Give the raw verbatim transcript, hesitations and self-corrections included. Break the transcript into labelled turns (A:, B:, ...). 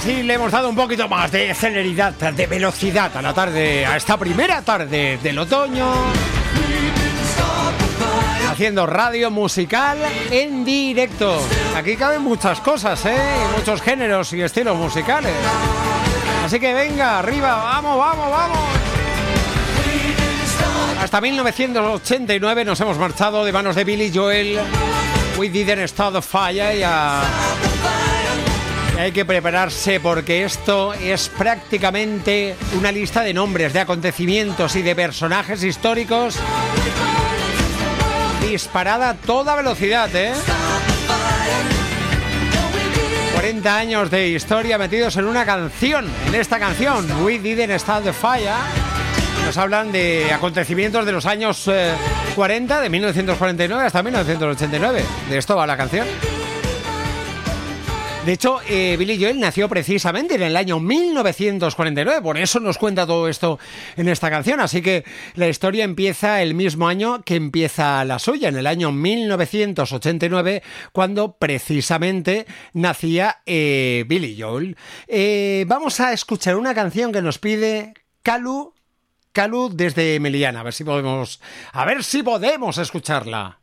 A: así le hemos dado un poquito más de celeridad, de velocidad a la tarde, a esta primera tarde del otoño, haciendo radio musical en directo. Aquí caben muchas cosas, ¿eh? Muchos géneros y estilos musicales. Así que venga, arriba, vamos, vamos, vamos. Hasta mil novecientos ochenta y nueve nos hemos marchado de manos de Billy Joel. We Didn't Start the Fire. Y a... hay que prepararse porque esto es prácticamente una lista de nombres, de acontecimientos y de personajes históricos disparada a toda velocidad, ¿eh? cuarenta años de historia metidos en una canción, en esta canción, We Didn't Start the Fire. Nos hablan de acontecimientos de los años eh, cuarenta, de mil novecientos cuarenta y nueve hasta mil novecientos ochenta y nueve. De esto va la canción. De hecho, eh, Billy Joel nació precisamente en el año mil novecientos cuarenta y nueve, por eso nos cuenta todo esto en esta canción. Así que la historia empieza el mismo año que empieza la suya, en el año mil novecientos ochenta y nueve, cuando precisamente nacía eh, Billy Joel. Eh, vamos a escuchar una canción que nos pide Calu, Calu desde Meliana, a ver si podemos, a ver si podemos escucharla.